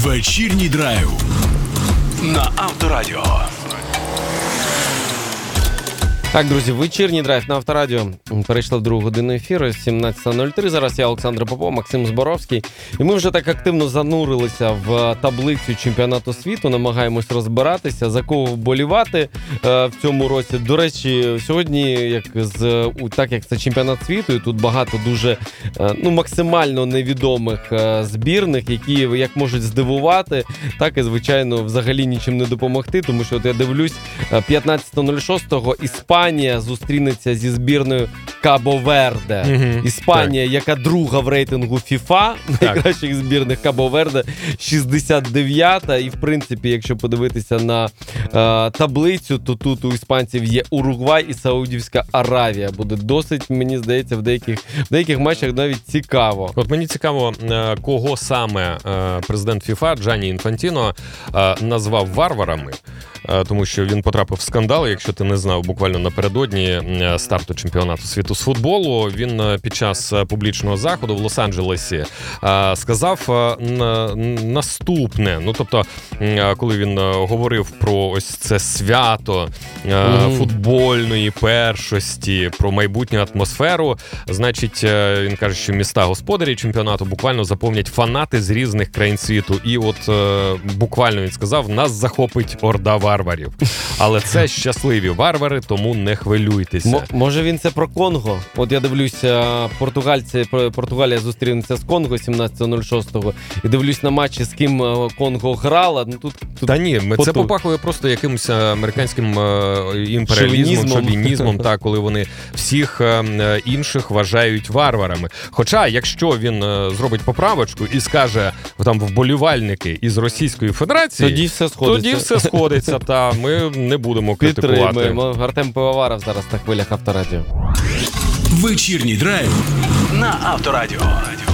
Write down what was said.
Вечірній драйв на Авторадіо. Так, друзі, вечірній драйв на Авторадіо. Перейшла в другу годину ефіру, 17:03. Зараз я, Олександр Попов, Максим Зборовський. І ми вже так активно занурилися в таблицю чемпіонату світу, намагаємось розбиратися, за кого вболівати в цьому році. До речі, сьогодні, так як це чемпіонат світу, і тут багато дуже максимально невідомих збірних, які як можуть здивувати, так і, звичайно, взагалі нічим не допомогти. Тому що я дивлюсь, 15.06 Іспанія зустрінеться зі збірною Кабо-Верде. Іспанія, яка друга в рейтингу FIFA, найкращих збірних, Кабо-Верде 69-та. І, в принципі, якщо подивитися на таблицю, то тут у іспанців є Уругвай і Саудівська Аравія. Буде досить, мені здається, в деяких матчах навіть цікаво. От мені цікаво, кого саме президент FIFA Джанні Інфантіно назвав варварами, тому що він потрапив в скандал, якщо ти не знав, буквально напередодні старту чемпіонату світу з футболу. Він під час публічного заходу в Лос-Анджелесі сказав наступне. Тобто, коли він говорив про ось це свято футбольної першості, про майбутню атмосферу, значить, він каже, що міста-господарі чемпіонату буквально заповнять фанати з різних країн світу. І от буквально він сказав, нас захопить орда варварів. Але це щасливі варвари, тому не хвилюйтеся. Може він це про Конго? От я дивлюся, Португалія зустрінеться з Конго 17.06 і дивлюсь на матчі, з ким Конго грала. Та ні, це попахує просто якимось американським імперіалізмом, шовінізмом, коли вони всіх інших вважають варварами. Хоча, якщо він зробить поправочку і скаже там вболівальники із Російської Федерації, тоді все сходиться, та ми не будемо критикувати. Підтримуємо. Артем Пивоваров зараз на хвилях Авторадіо. Вечірній драйв на Авторадіо.